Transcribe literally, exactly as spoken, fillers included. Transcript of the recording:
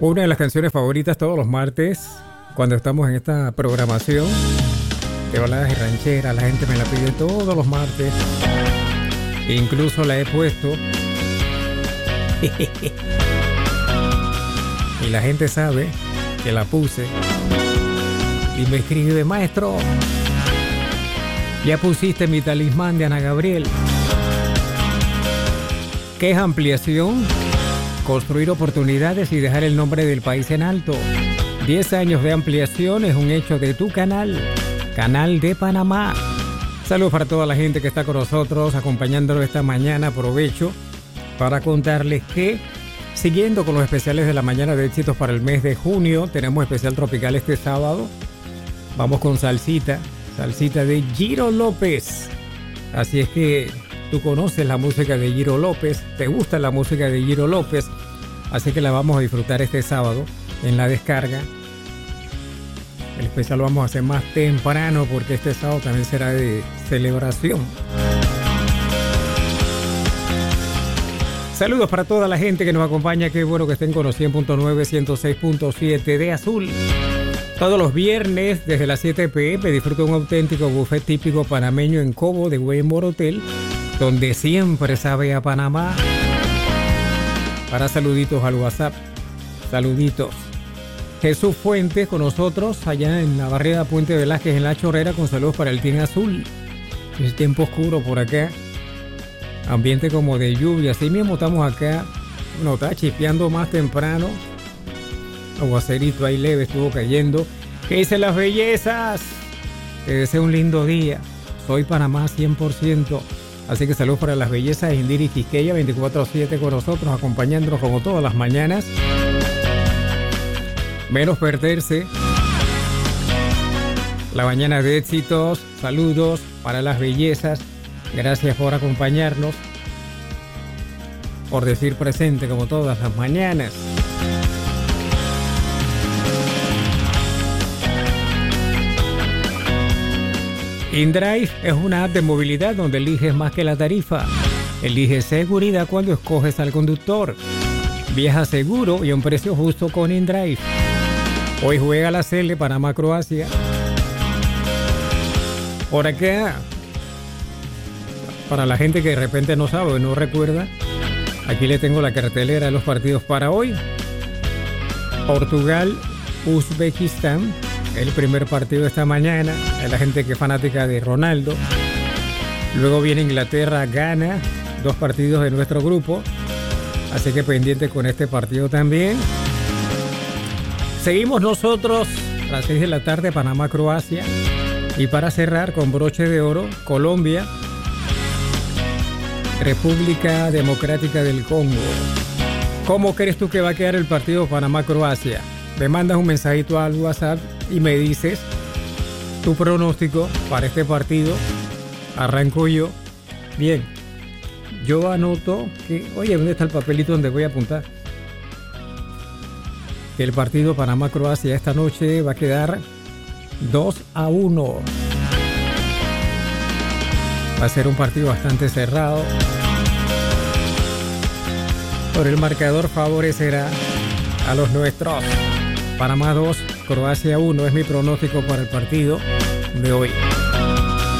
Una de las canciones favoritas todos los martes, cuando estamos en esta programación de baladas y rancheras, la gente me la pide todos los martes. Incluso la he puesto. Y la gente sabe que la puse. Y me escribe: maestro, ya pusiste mi talismán de Ana Gabriel. ¿Qué es ampliación? Construir oportunidades y dejar el nombre del país en alto. diez años de ampliación es un hecho de tu canal, Canal de Panamá. Saludos para toda la gente que está con nosotros, acompañándonos esta mañana. Aprovecho para contarles que, siguiendo con los especiales de la mañana de éxitos para el mes de junio, tenemos especial tropical este sábado. Vamos con salsita, salsita de Giro López. Así es que tú conoces la música de Giro López, te gusta la música de Giro López, así que la vamos a disfrutar este sábado en la descarga. El especial lo vamos a hacer más temprano porque este sábado también será de celebración. Saludos para toda la gente que nos acompaña, qué bueno que estén con los cien punto nueve, ciento seis punto siete de Azul. Todos los viernes desde las siete pe eme disfruto un auténtico buffet típico panameño en Cobo de Waymore Hotel, donde siempre sabe a Panamá. Para saluditos al WhatsApp, saluditos. Jesús Fuentes con nosotros allá en la barriada Puente Velázquez en La Chorrera, con saludos para el Team Azul. Es tiempo oscuro por acá, ambiente como de lluvia, así mismo estamos acá. Bueno, está chispeando más temprano, aguacerito ahí leve estuvo cayendo. ¿Qué dicen las bellezas? Te deseo un lindo día. Soy Panamá cien por ciento. Así que saludos para las bellezas. Indira y Quisqueya veinticuatro siete con nosotros, acompañándonos como todas las mañanas. Menos perderse. La mañana de éxitos. Saludos para las bellezas. Gracias por acompañarnos. Por decir presente como todas las mañanas. InDrive es una app de movilidad donde eliges más que la tarifa. Elige seguridad cuando escoges al conductor. Viaja seguro y a un precio justo con InDrive. Hoy juega la Sele Panamá-Croacia. Por acá, para la gente que de repente no sabe o no recuerda, aquí le tengo la cartelera de los partidos para hoy. Portugal, Uzbekistán. El primer partido de esta mañana, la gente que es fanática de Ronaldo. Luego viene Inglaterra, Ghana, dos partidos de nuestro grupo. Así que pendiente con este partido también. Seguimos nosotros a las seis de la tarde, Panamá, Croacia. Y para cerrar con broche de oro, Colombia, República Democrática del Congo. ¿Cómo crees tú que va a quedar el partido Panamá-Croacia? Me mandas un mensajito al WhatsApp y me dices tu pronóstico para este partido. Arranco yo. Bien, yo anoto que... Oye, ¿dónde está el papelito donde voy a apuntar? Que el partido Panamá-Croacia esta noche va a quedar dos a uno. Va a ser un partido bastante cerrado. Por el marcador favorecerá a los nuestros. Panamá dos, Croacia uno es mi pronóstico para el partido de hoy.